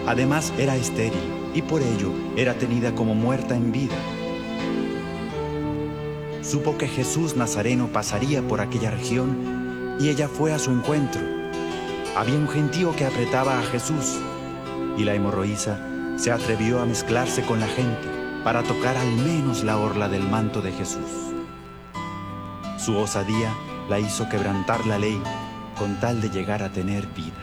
Además era estéril y por ello era tenida como muerta en vida. Supo que Jesús Nazareno pasaría por aquella región y ella fue a su encuentro. Había un gentío que apretaba a Jesús y la hemorroísa se atrevió a mezclarse con la gente para tocar al menos la orla del manto de Jesús. Su osadía la hizo quebrantar la ley con tal de llegar a tener vida.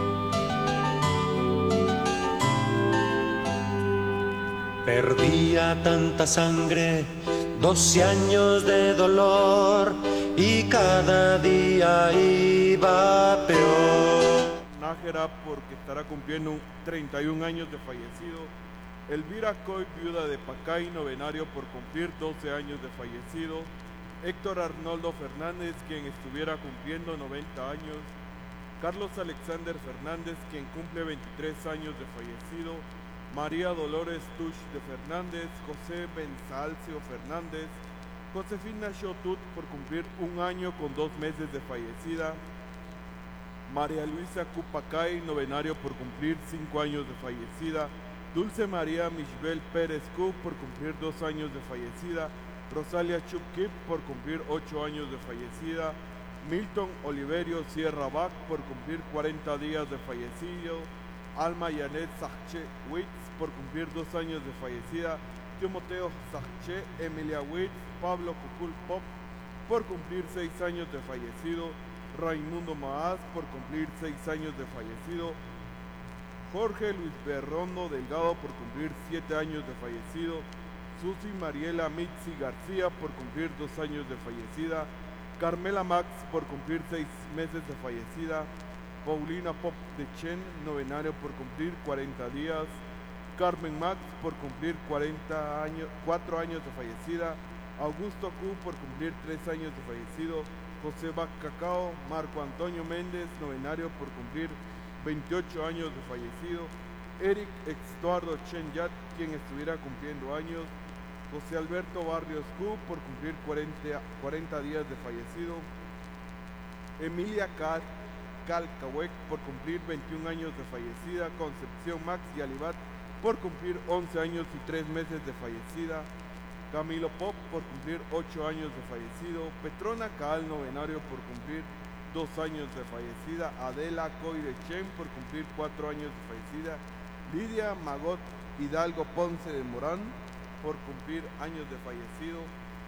Perdía tanta sangre, 12 años de dolor y cada día iba peor. Nájera porque estará cumpliendo 31 años de fallecido. Elvira Coy, viuda de Pacay, novenario por cumplir 12 años de fallecido. Héctor Arnoldo Fernández, quien estuviera cumpliendo 90 años. Carlos Alexander Fernández, quien cumple 23 años de fallecido. María Dolores Tuch de Fernández, José Benzalcio Fernández, Josefina Chotut por cumplir 1 año con 2 meses de fallecida. María Luisa Cupacay, novenario por cumplir 5 años de fallecida. Dulce María Michbel Pérez Cup por cumplir 2 años de fallecida. Rosalia Chupkip por cumplir 8 años de fallecida. Milton Oliverio Sierra Bach por cumplir 40 días de fallecido. Alma Yanet Sache Witz por cumplir 2 años de fallecida. Timoteo Sache Emilia Witz, Pablo Cucul Pop por cumplir 6 años de fallecido. Raimundo Maaz por cumplir 6 años de fallecido. Jorge Luis Berrondo Delgado por cumplir 7 años de fallecido. Susi Mariela Mitzi García por cumplir 2 años de fallecida. Carmela Max por cumplir 6 meses de fallecida. Paulina Pop de Chen, novenario por cumplir 40 días. Carmen Max por cumplir 4 años de fallecida. Augusto Q por cumplir 3 años de fallecido. José Bac Cacao, Marco Antonio Méndez, novenario por cumplir 28 años de fallecido. Eric Estuardo Chen Yat, quien estuviera cumpliendo años. José Alberto Barrios Q por cumplir 40 días de fallecido. Emilia Calcahuec por cumplir 21 años de fallecida. Concepción Max y Alibat por cumplir 11 años y 3 meses de fallecida. Camilo Pop por cumplir 8 años de fallecido. Petrona Caal, novenario por cumplir 2 años de fallecida. Adela Coire Chen por cumplir 4 años de fallecida. Lidia Magot Hidalgo Ponce de Morán por cumplir años de fallecido.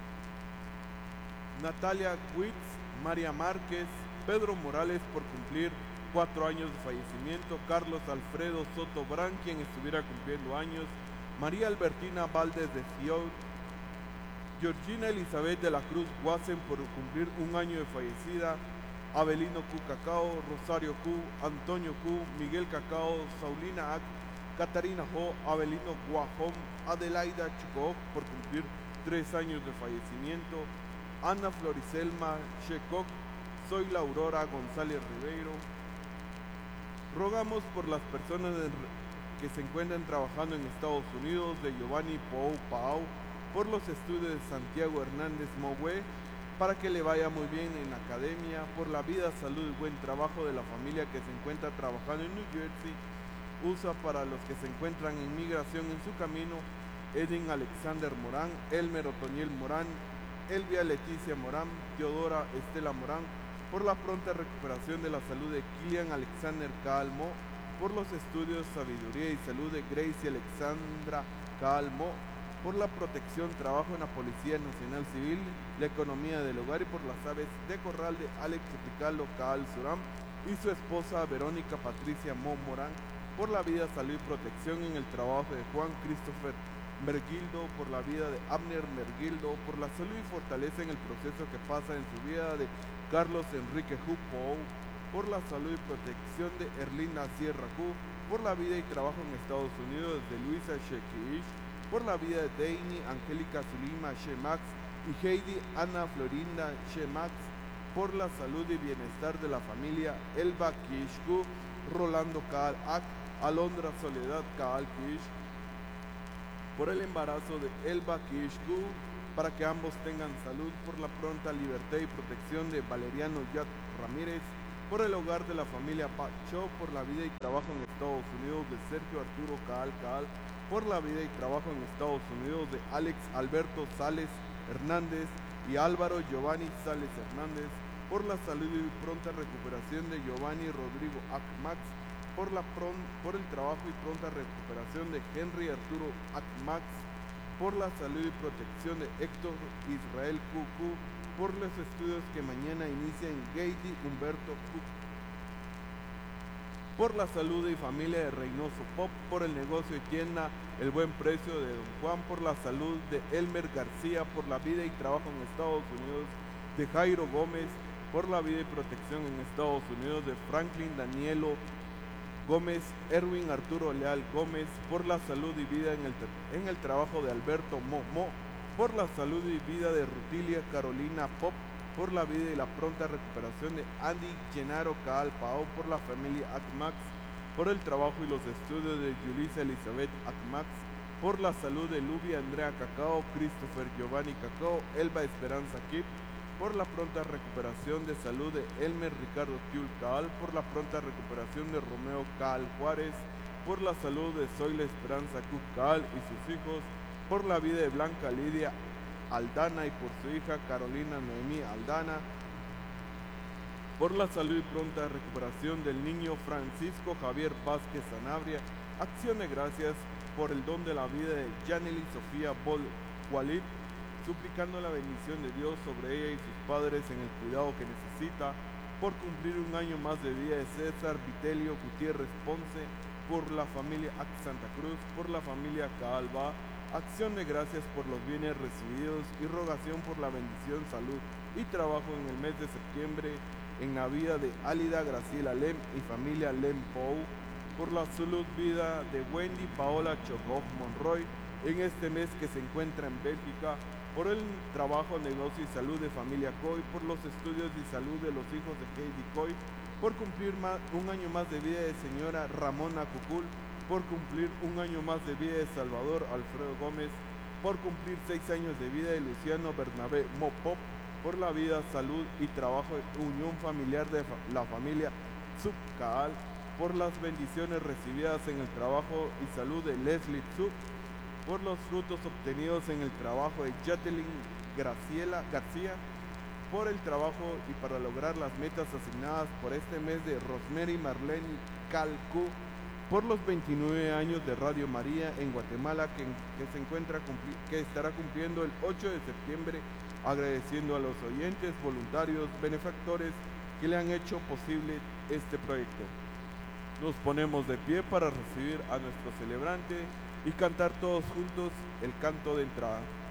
Natalia Quitz, María Márquez, Pedro Morales por cumplir 4 años de fallecimiento. Carlos Alfredo Soto Brán, quien estuviera cumpliendo años. María Albertina Valdez de Fior. Georgina Elizabeth de la Cruz Guasen por cumplir 1 año de fallecida. Abelino Q Cacao, Rosario Q, Antonio Q, Miguel Cacao, Saulina Ac, Catarina Jo, Abelino Guajón, Adelaida Chucoc por cumplir 3 años de fallecimiento. Ana Floriselma Checoc, soy la Aurora González Ribeiro. Rogamos por las personas que se encuentran trabajando en Estados Unidos, de Giovanni Pou Pau, por los estudios de Santiago Hernández Moué, para que le vaya muy bien en la academia, por la vida, salud y buen trabajo de la familia que se encuentra trabajando en New Jersey. USA para los que se encuentran en migración en su camino, Edwin Alexander Morán, Elmer Otoniel Morán, Elvia Leticia Morán, Teodora Estela Morán, por la pronta recuperación de la salud de Kilian Alexander Calmo, por los estudios Sabiduría y Salud de Gracie Alexandra Calmo, por la protección, trabajo en la Policía Nacional Civil, la economía del hogar y por las aves de corral de Alex Epicalo Caal Suram y su esposa Verónica Patricia Mo Morán, por la vida, salud y protección en el trabajo de Juan Christopher Mergildo, por la vida de Abner Mergildo, por la salud y fortaleza en el proceso que pasa en su vida de Carlos Enrique Jupo, por la salud y protección de Erlinda Sierra Ju, por la vida y trabajo en Estados Unidos de Luisa Shekish, por la vida de Deini Angélica Zulima Shemax y Heidi Ana Florinda Shemax, por la salud y bienestar de la familia Elba Kishku, Rolando Kaal Ak, Alondra Soledad Kaal Kish, por el embarazo de Elba Kishku, para que ambos tengan salud, por la pronta libertad y protección de Valeriano Yat Ramírez, por el hogar de la familia Pacho, por la vida y trabajo en Estados Unidos de Sergio Arturo Caal, por la vida y trabajo en Estados Unidos de Alex Alberto Sales Hernández y Álvaro Giovanni Sales Hernández, por la salud y pronta recuperación de Giovanni Rodrigo Acmax, por el trabajo y pronta recuperación de Henry Arturo Acmax, por la salud y protección de Héctor Israel Cucu, por los estudios que mañana inician Gady Humberto Cucu, por la salud y familia de Reynoso Pop, por el negocio y tienda El Buen Precio de Don Juan, por la salud de Elmer García, por la vida y trabajo en Estados Unidos de Jairo Gómez, por la vida y protección en Estados Unidos de Franklin Danielo Gómez, Erwin Arturo Leal Gómez, por la salud y vida en el trabajo de Alberto Momo, por la salud y vida de Rutilia Carolina Pop, por la vida y la pronta recuperación de Andy Gennaro Caal Pao, por la familia Acmax, por el trabajo y los estudios de Yulisa Elizabeth Acmax, por la salud de Luby Andrea Cacao, Christopher Giovanni Cacao, Elba Esperanza Kip, por la pronta recuperación de salud de Elmer Ricardo Tiul Caal, por la pronta recuperación de Romeo Caal Juárez, por la salud de Zoila Esperanza Cook Caal y sus hijos, por la vida de Blanca Lidia Aldana y por su hija Carolina Noemí Aldana, por la salud y pronta recuperación del niño Francisco Javier Vázquez Sanabria. Acción de gracias por el don de la vida de Janely Sofía Bol Walid, suplicando la bendición de Dios sobre ella y sus padres en el cuidado que necesita, por cumplir un año más de vida de César Vitelio Gutiérrez Ponce, por la familia Ac Santa Cruz, por la familia Caalba. Acción de gracias por los bienes recibidos y rogación por la bendición, salud y trabajo en el mes de septiembre en la vida de Álida Graciela Lem y familia Lem Pou, por la salud vida de Wendy Paola Chocó Monroy en este mes que se encuentra en Bélgica, por el trabajo, negocio y salud de familia Coy, por los estudios y salud de los hijos de Heidi Coy, por cumplir un año más de vida de señora Ramona Cucul, por cumplir un año más de vida de Salvador Alfredo Gómez, por cumplir 6 años de vida de Luciano Bernabé Mopop, por la vida, salud y trabajo de unión familiar de la familia Subcaal, por las bendiciones recibidas en el trabajo y salud de Leslie Sub, por los frutos obtenidos en el trabajo de Jacqueline Graciela García, por el trabajo y para lograr las metas asignadas por este mes de Rosemary Marlene Calcu, por los 29 años de Radio María en Guatemala que estará cumpliendo el 8 de septiembre, agradeciendo a los oyentes, voluntarios, benefactores que le han hecho posible este proyecto. Nos ponemos de pie para recibir a nuestro celebrante y cantar todos juntos el canto de entrada.